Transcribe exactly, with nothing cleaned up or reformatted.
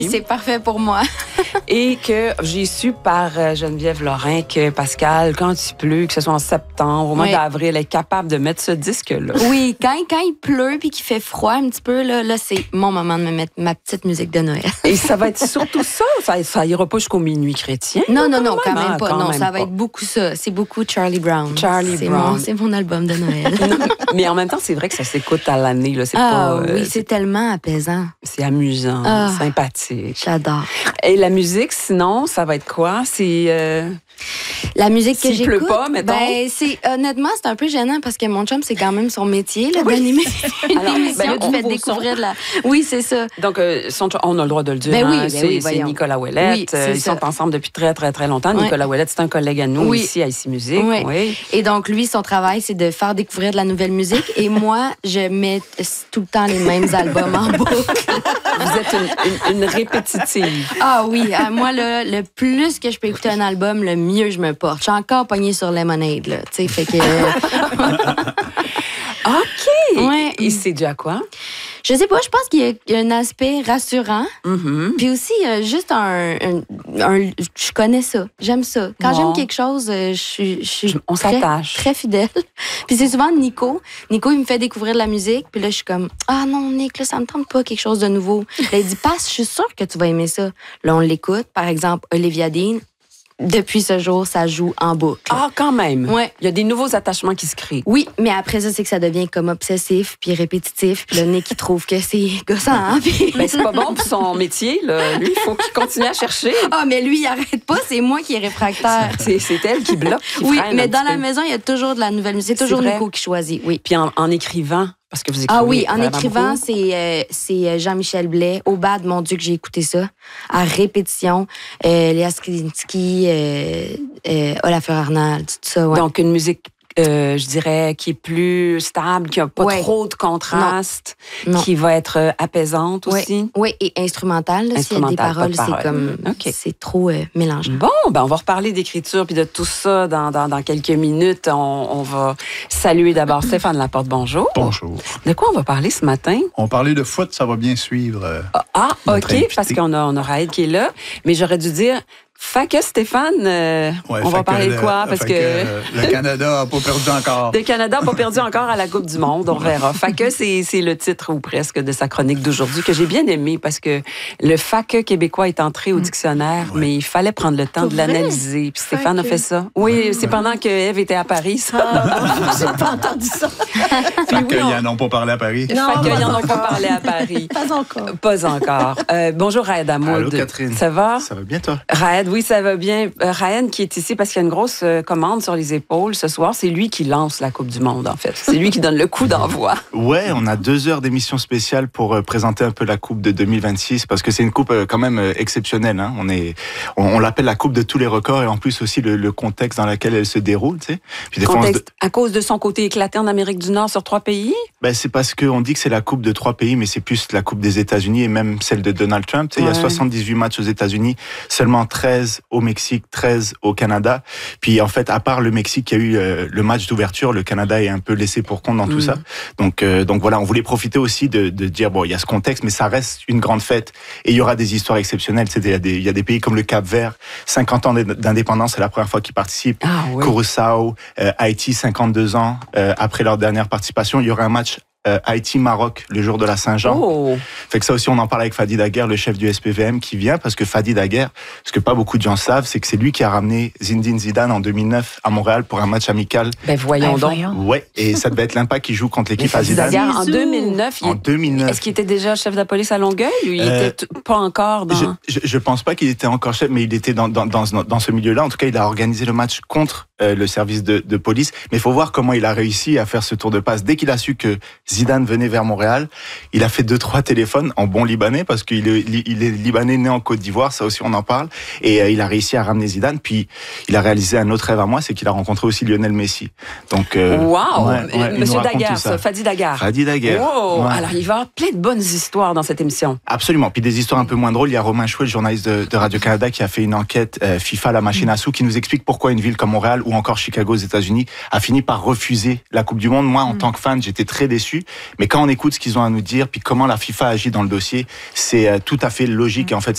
C'est parfait pour moi. Et que j'ai su par Geneviève Lorrain que Pascal, quand il pleut, que ce soit en septembre, au mois oui. d'avril, est capable de mettre ce disque-là. Oui, quand, quand il pleut puis qu'il fait froid un petit peu, là, là c'est mon moment de me mettre ma petite musique de Noël. Et ça va être surtout ça? Ça, ça ira pas jusqu'au minuit chrétien? Non, non, non, quand même, même pas. Quand non, même ça va pas. être beaucoup ça. C'est beaucoup Charlie Brown. Charlie c'est Brown. Mon, c'est mon album de Noël. Mais en même temps, c'est vrai que ça s'écoute à l'année. Là. C'est ah pas, oui, euh, c'est, c'est tellement apaisant. C'est amusant, ah, sympathique. J'adore. Et la musique, sinon, ça va être quoi? C'est... Euh... La musique que S'il j'écoute, pleut pas, mettons. Ben, c'est, honnêtement, c'est un peu gênant parce que mon chum, c'est quand même son métier là, oui. d'animer une Alors, émission ben, qui fait découvrir de la... Oui, c'est ça. Donc, euh, son, on a le droit de le dire. Ben oui, hein, ben c'est, oui, c'est Nicolas Ouellette. Oui, c'est Ils ça. sont ensemble depuis très, très, très longtemps. Oui. Nicolas Ouellette, c'est un collègue à nous oui. ici à Ici Musique. Oui. Oui. Et donc, lui, son travail, c'est de faire découvrir de la nouvelle musique. Et moi, je mets tout le temps les mêmes albums en boucle. Vous êtes une, une, une répétitive. Ah oui, à moi, là, le plus que je peux écouter un album, le mieux je me porte. Je suis encore pognée sur Lemonade, là. Tu sais, fait que... OK! Ouais. Et c'est dû à quoi? Je sais pas, je pense qu'il y a un aspect rassurant. Mm-hmm. Puis aussi, euh, juste un, un, un... Je connais ça. J'aime ça. Quand bon. j'aime quelque chose, euh, je suis, je suis On très, s'attache. très fidèle. Puis c'est souvent Nico. Nico, il me fait découvrir de la musique. Puis là, je suis comme, ah non, Nick, là, ça me tente pas quelque chose de nouveau. Là, il dit, passe, je suis sûre que tu vas aimer ça. Là, on l'écoute. Par exemple, Olivia Dean. Depuis ce jour, ça joue en boucle. Ah, quand même? Ouais. Il y a des nouveaux attachements qui se créent. Oui, mais après ça, c'est que ça devient comme obsessif puis répétitif. Puis le Nick, il trouve que c'est gossant. Hein? Puis... Ben, c'est pas bon pour son métier, là. Lui, il faut qu'il continue à chercher. Ah, mais lui, il arrête pas. C'est moi qui est réfractaire. C'est, c'est elle qui bloque, qui oui, freine mais un dans petit la peu. maison, il y a toujours de la nouvelle musique. C'est toujours Nico qui choisit, oui. Puis en, en écrivant... Parce que vous écrivez ah oui, en écrivant, beaucoup. c'est, euh, c'est Jean-Michel Blais. Au bad, mon Dieu, que j'ai écouté ça. À répétition. Euh, Léa Skrinsky, euh, euh, Olafur Arnald, tout ça. Ouais. Donc, une musique, euh, je dirais, qui est plus stable, qui n'a pas ouais. trop de contraste, non. Non. qui va être euh, apaisante ouais. aussi. Oui, et instrumentale. Là, s'il y a des paroles, parole. c'est comme... Okay. C'est trop euh, mélangeant. Bon, ben on va reparler d'écriture puis de tout ça dans, dans, dans quelques minutes. On, on va saluer d'abord Stéphane Laporte. Bonjour. Bonjour. De quoi on va parler ce matin? On parlait de foot, ça va bien suivre. Euh, ah, OK, invité. Parce qu'on a, on a Raed qui est là. Mais j'aurais dû dire... Fait que Stéphane, euh, ouais, on va parler le, de quoi? Parce que, que euh, le Canada n'a pas perdu encore. Le Canada n'a pas perdu encore à la Coupe du Monde, on verra. Fait que c'est, c'est le titre ou presque de sa chronique d'aujourd'hui que j'ai bien aimé parce que le fac québécois est entré au dictionnaire, ouais. mais il fallait prendre le temps Pour de vrai? l'analyser. Puis Stéphane a fait ça. Oui, ouais, c'est ouais. pendant que Ève était à Paris, ça. Ah, j'ai pas entendu ça. Puis oui, ils n'en ont pas parlé à Paris. Non, fait qu'ils n'en ont pas parlé à Paris. Pas encore. Pas encore. Euh, bonjour Raed Hamoud. Allô Catherine. Ça va? Ça va bien toi? Raed, oui, ça va bien. Euh, Raed qui est ici parce qu'il y a une grosse euh, commande sur les épaules ce soir. C'est lui qui lance la Coupe du Monde, en fait. C'est lui qui donne le coup d'envoi. Ouais, on a deux heures d'émission spéciale pour euh, présenter un peu la Coupe de deux mille vingt-six parce que c'est une coupe euh, quand même euh, exceptionnelle. Hein. On, est, on, on l'appelle la Coupe de tous les records et en plus aussi le, le contexte dans lequel elle se déroule. Tu sais. Puis des contexte, fois, à cause de son côté éclaté en Amérique du Nord sur trois pays? Ben, c'est parce qu'on dit que c'est la Coupe de trois pays, mais c'est plus la Coupe des États-Unis et même celle de Donald Trump. Tu sais, ouais. Il y a soixante-dix-huit matchs aux États-Unis, seulement treize au Mexique, treize au Canada. Puis en fait, à part le Mexique, il y a eu euh, le match d'ouverture. Le Canada est un peu laissé pour compte dans tout mmh. ça. Donc, euh, donc voilà, on voulait profiter aussi de, de dire bon, il y a ce contexte, mais ça reste une grande fête et il y aura des histoires exceptionnelles. C'est, il y a des, il y a des pays comme le Cap-Vert, cinquante ans d'indépendance, c'est la première fois qu'ils participent. Ah, oui. Curaçao, euh, Haïti, cinquante-deux ans euh, après leur dernière participation. Il y aura un match Euh, Haïti-Maroc, le jour de la Saint-Jean. Oh. Fait que ça aussi, on en parle avec Fadi Daguerre, le chef du S P V M, qui vient, parce que Fadi Daguerre, ce que pas beaucoup de gens savent, c'est que c'est lui qui a ramené Zinedine Zidane en deux mille neuf à Montréal pour un match amical. Ben voyons ben, donc. Voyons. Ouais, et ça devait être l'Impact qui joue contre l'équipe à Zidane. Daguerre, en deux mille neuf, il en deux mille neuf. Est-ce qu'il était déjà chef de la police à Longueuil ou il euh, était t- pas encore dans... Je, je, je pense pas qu'il était encore chef, mais il était dans, dans, dans, dans ce milieu-là. En tout cas, il a organisé le match contre euh, le service de, de police. Mais il faut voir comment il a réussi à faire ce tour de passe. Dès qu'il a su que Zidane venait vers Montréal, il a fait deux, trois téléphones en bon libanais, parce qu'il est, il est libanais né en Côte d'Ivoire, ça aussi on en parle, et euh, il a réussi à ramener Zidane, puis il a réalisé un autre rêve à moi, c'est qu'il a rencontré aussi Lionel Messi. Donc, euh, wow! Ouais, ouais, Monsieur Daguerre, ça. Fadi Daguerre. Fadi Daguerre. Wow. Ouais. Alors, il va y avoir plein de bonnes histoires dans cette émission. Absolument. Puis des histoires un peu moins drôles. Il y a Romain Chouet, le journaliste de, de Radio-Canada, qui a fait une enquête euh, FIFA, la machine à sous, qui nous explique pourquoi une ville comme Montréal ou encore Chicago aux États-Unis a fini par refuser la Coupe du Monde. Moi, en mm. tant que fan, j'étais très déçu. Mais quand on écoute ce qu'ils ont à nous dire, puis comment la FIFA agit dans le dossier, c'est euh, tout à fait logique. Mm. Et en fait,